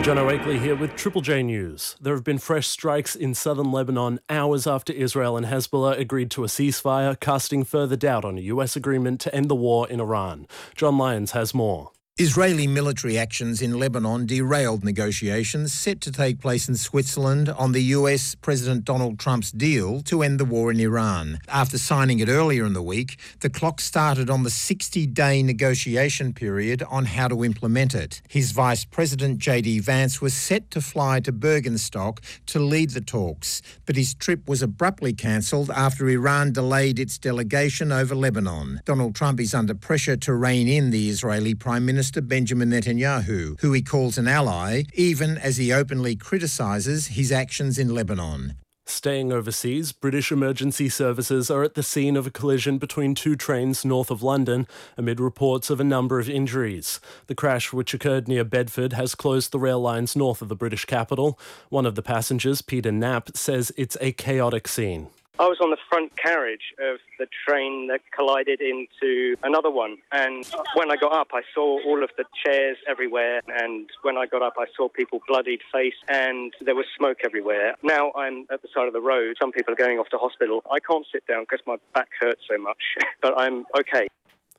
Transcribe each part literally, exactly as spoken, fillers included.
John Wakely here with Triple J News. There have been fresh strikes in southern Lebanon hours after Israel and Hezbollah agreed to a ceasefire, casting further doubt on a U S agreement to end the war in Iran. John Lyons has more. Israeli military actions in Lebanon derailed negotiations set to take place in Switzerland on the U S President Donald Trump's deal to end the war in Iran. After signing it earlier in the week, the clock started on the sixty-day negotiation period on how to implement it. His Vice President J D Vance was set to fly to Bergenstock to lead the talks, but his trip was abruptly cancelled after Iran delayed its delegation over Lebanon. Donald Trump is under pressure to rein in the Israeli Prime Minister Benjamin Netanyahu, who he calls an ally, even as he openly criticises his actions in Lebanon. Staying overseas, British emergency services are at the scene of a collision between two trains north of London amid reports of a number of injuries. The crash, which occurred near Bedford, has closed the rail lines north of the British capital. One of the passengers, Peter Knapp, says it's a chaotic scene. I was on the front carriage of the train that collided into another one, and when I got up I saw all of the chairs everywhere, and when I got up I saw people bloodied face and there was smoke everywhere. Now I'm at the side of the road. Some people are going off to hospital. I can't sit down because my back hurts so much, but I'm okay.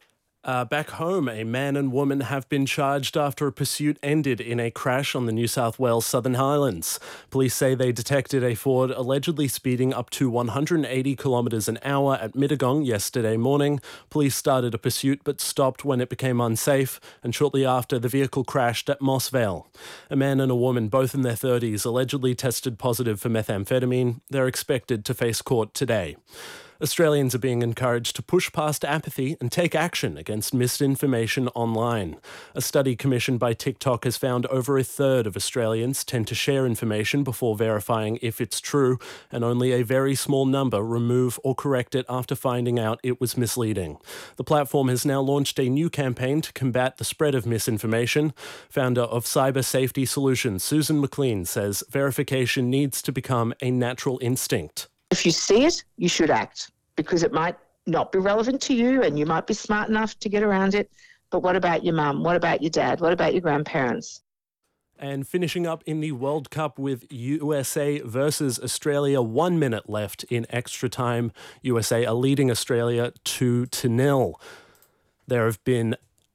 Uh, back home, a man and woman have been charged after a pursuit ended in a crash on the New South Wales Southern Highlands. Police say they detected a Ford allegedly speeding up to one hundred eighty kilometres an hour at Mittagong yesterday morning. Police started a pursuit but stopped when it became unsafe, and shortly after the vehicle crashed at Mossvale. A man and a woman, both in their thirties, allegedly tested positive for methamphetamine. They're expected to face court today. Australians are being encouraged to push past apathy and take action against misinformation online. A study commissioned by TikTok has found over a third of Australians tend to share information before verifying if it's true, and only a very small number remove or correct it after finding out it was misleading. The platform has now launched a new campaign to combat the spread of misinformation. Founder of Cyber Safety Solutions, Susan McLean, says verification needs to become a natural instinct. If you see it, you should act, because it might not be relevant to you and you might be smart enough to get around it. But what about your mum? What about your dad? What about your grandparents? And finishing up in the World Cup with U S A versus Australia, one minute left in extra time. U S A are leading Australia two to nil. There have been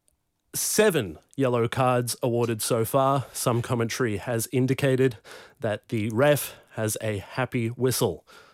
seven yellow cards awarded so far. Some commentary has indicated that the ref has a happy whistle.